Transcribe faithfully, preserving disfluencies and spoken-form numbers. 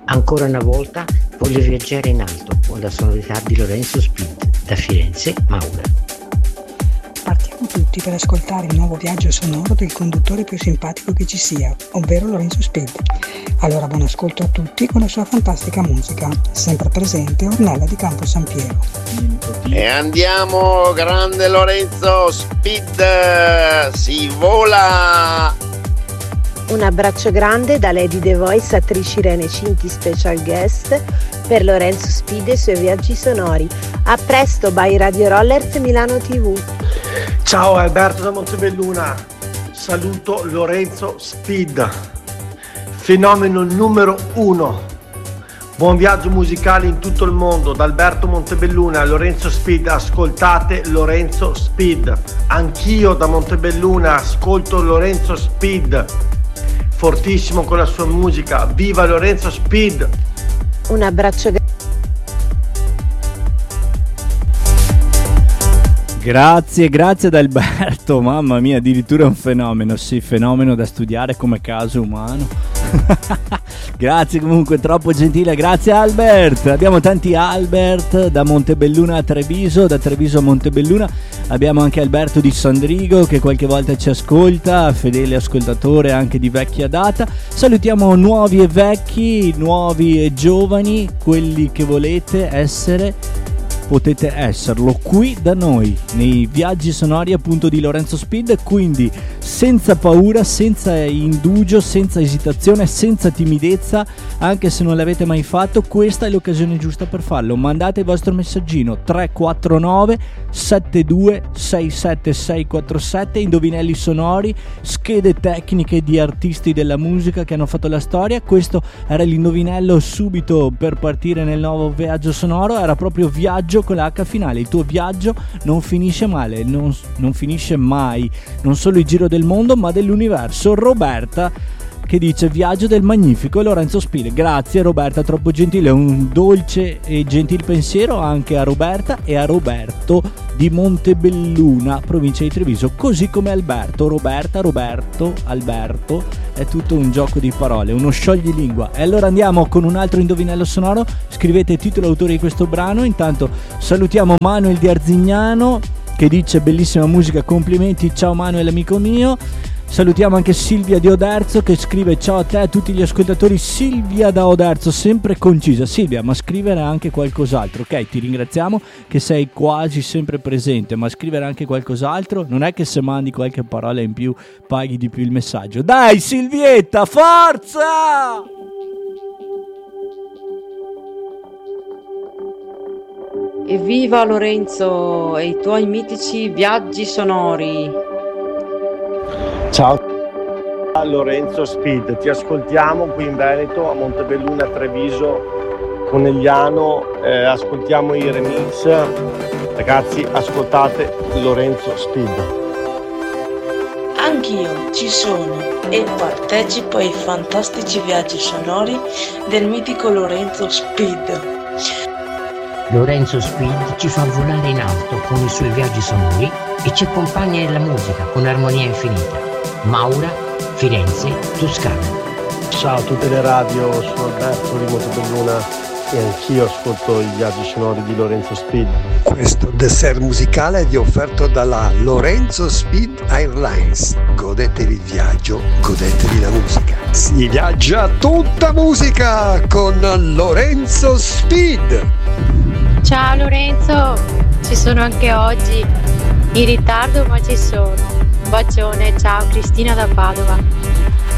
Ancora una volta voglio viaggiare in alto con la sonorità di Lorenzo Speed, da Firenze, Maura. Partiamo tutti per ascoltare il nuovo viaggio sonoro del conduttore più simpatico che ci sia, ovvero Lorenzo Speed. Allora buon ascolto a tutti con la sua fantastica musica, sempre presente Ornella di Campo San Piero. E andiamo, grande Lorenzo Speed, si vola! Un abbraccio grande da Lady The Voice, attrice Irene Cinti, special guest per Lorenzo Speed e i suoi viaggi sonori. A presto, by Radio Rollers Milano tivù. Ciao Alberto da Montebelluna, saluto Lorenzo Speed, fenomeno numero uno. Buon viaggio musicale in tutto il mondo, da Alberto Montebelluna a Lorenzo Speed. Ascoltate Lorenzo Speed. Anch'io da Montebelluna ascolto Lorenzo Speed, fortissimo con la sua musica. Viva Lorenzo Speed! Un abbraccio grande. Grazie, grazie ad Alberto, mamma mia, addirittura un fenomeno, sì, fenomeno da studiare come caso umano. Grazie comunque, troppo gentile, grazie Albert. Abbiamo tanti Albert, da Montebelluna a Treviso, da Treviso a Montebelluna. Abbiamo anche Alberto di Sandrigo che qualche volta ci ascolta, fedele ascoltatore anche di vecchia data. Salutiamo nuovi e vecchi, nuovi e giovani, quelli che volete essere. Potete esserlo qui da noi, nei viaggi sonori appunto di Lorenzo Speed, quindi senza paura, senza indugio, senza esitazione, senza timidezza, anche se non l'avete mai fatto, questa è l'occasione giusta per farlo. Mandate il vostro messaggino tre quattro nove sette due sei sette sei quattro sette, indovinelli sonori, schede tecniche di artisti della musica che hanno fatto la storia. Questo era l'indovinello subito per partire nel nuovo viaggio sonoro, era proprio viaggio con la H finale. Il tuo viaggio non finisce male, non, non finisce mai, non solo il giro del mondo ma dell'universo. Roberta che dice viaggio del magnifico Lorenzo Speed. Grazie Roberta, troppo gentile. Un dolce e gentil pensiero anche a Roberta e a Roberto di Montebelluna, provincia di Treviso, così come Alberto. Roberta, Roberto, Alberto, è tutto un gioco di parole, uno scioglilingua. E allora andiamo con un altro indovinello sonoro. Scrivete titolo e autore di questo brano. Intanto salutiamo Manuel di Arzignano che dice bellissima musica, complimenti, ciao Manuel amico mio. Salutiamo anche Silvia di Oderzo che scrive ciao a te e a tutti gli ascoltatori. Silvia da Oderzo, sempre concisa. Silvia, ma scrivere anche qualcos'altro, ok? Ti ringraziamo che sei quasi sempre presente, ma scrivere anche qualcos'altro? Non è che se mandi qualche parola in più paghi di più il messaggio. Dai Silvietta, forza! Evviva Lorenzo e i tuoi mitici viaggi sonori. Ciao Lorenzo Speed, ti ascoltiamo qui in Veneto, a Montebelluna, Treviso, Conegliano, eh, ascoltiamo i remix. Ragazzi, ascoltate Lorenzo Speed. Anch'io ci sono e partecipo ai fantastici viaggi sonori del mitico Lorenzo Speed. Lorenzo Speed ci fa volare in alto con i suoi viaggi sonori e ci accompagna nella musica con armonia infinita. Maura, Firenze, Toscana. Ciao a tutte le radio, sono Alberto di Montebelluna e anch'io ascolto i viaggi sonori di Lorenzo Speed. Questo dessert musicale è offerto dalla Lorenzo Speed Airlines. Godetevi il viaggio, godetevi la musica. Si viaggia tutta musica con Lorenzo Speed. Ciao Lorenzo, ci sono anche oggi, in ritardo ma ci sono. Un bacione, ciao Cristina da Padova.